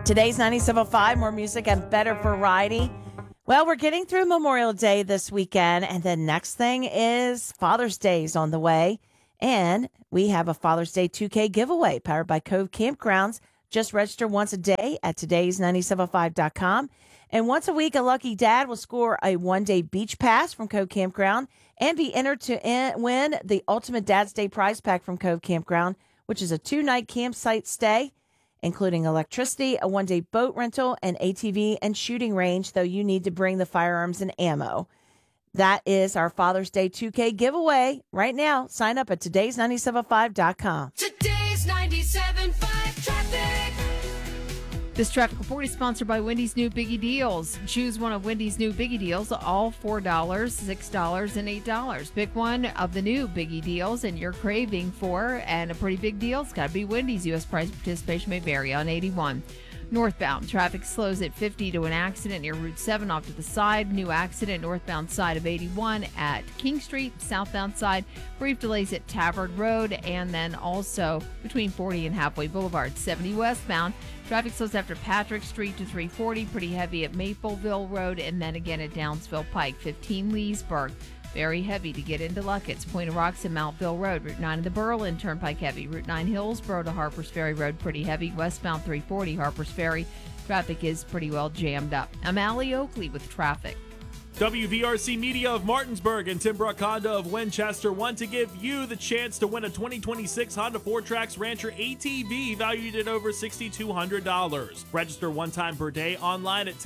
Today's 97.5, more music and better variety. Well, we're getting through Memorial Day this weekend, and the next thing is Father's Day is on the way. And we have a Father's Day 2K giveaway powered by Cove Campgrounds. Just register once a day at todays975.com. And once a week, a lucky dad will score a one-day beach pass from Cove Campground and be entered to win the Ultimate Dad's Day prize pack from Cove Campground, which is a 2-night campsite stay, including electricity, a one-day boat rental, an ATV, and shooting range, though you need to bring the firearms and ammo. That is our Father's Day 2K giveaway. Right now, sign up at todays975.com. Today's 97.5 traffic. This traffic report is sponsored by Wendy's new Biggie Deals. Choose one of Wendy's new Biggie Deals, all $4, $6, and $8. Pick one of the new Biggie Deals and you're craving for, and a pretty big deal. It's got to be Wendy's. U.S. price participation may vary. On 81. Northbound, traffic slows at 50 to an accident near Route 7 off to the side. New accident northbound side of 81 at King Street. Southbound side, brief delays at Tavern Road, and then also between 40 and Halfway Boulevard. 70 westbound, traffic slows after Patrick Street to 340, pretty heavy at Mapleville Road, and then again at Downsville Pike. 15 Leesburg, very heavy to get into Luckett's. Point of Rocks and Mountville Road. Route 9 of the Berlin Turnpike heavy. Route 9 Hillsborough to Harpers Ferry Road pretty heavy. Westbound 340 Harpers Ferry. Traffic is pretty well jammed up. I'm Allie Oakley with traffic. WVRC Media of Martinsburg and Tim Brook Honda of Winchester want to give you the chance to win a 2026 Honda 4Trax Rancher ATV valued at over $6,200. Register one time per day online at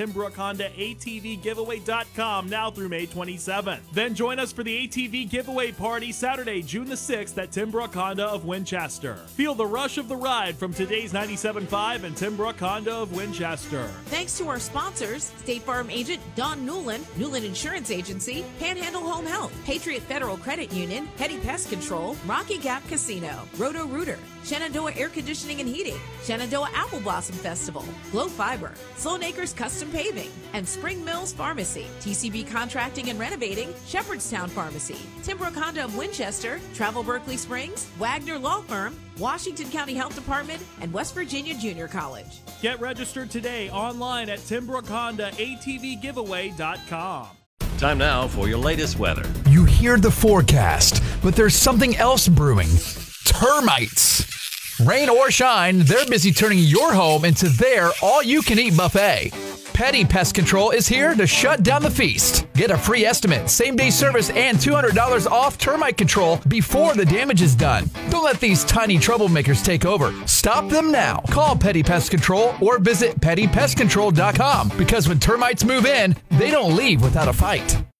TimBrook-Honda-ATVGiveaway.com now through May 27th. Then join us for the ATV giveaway party Saturday, June the 6th at Tim Brook Honda of Winchester. Feel the rush of the ride from today's 97.5 and Tim Brook Honda of Winchester. Thanks to our sponsors, State Farm agent Don Newland, Newland Insurance Agency, Panhandle Home Health, Patriot Federal Credit Union, Petty Pest Control, Rocky Gap Casino, Roto Rooter, Shenandoah Air Conditioning and Heating, Shenandoah Apple Blossom Festival, Glow Fiber, Sloan Acres Custom Paving, and Spring Mills Pharmacy, TCB Contracting and Renovating, Shepherdstown Pharmacy, Tim Brook Honda of Winchester, Travel Berkeley Springs, Wagner Law Firm, Washington County Health Department, and West Virginia Junior College. Get registered today online at TimBrook-Honda-ATVGiveaway.com. Time now for your latest weather. You hear the forecast, but there's something else brewing. Termites. Rain or shine, they're busy turning your home into their all-you-can-eat buffet. Petty Pest Control is here to shut down the feast. Get a free estimate, same-day service, and $200 off termite control before the damage is done. Don't let these tiny troublemakers take over. Stop them now. Call Petty Pest Control or visit pettypestcontrol.com because when termites move in, they don't leave without a fight.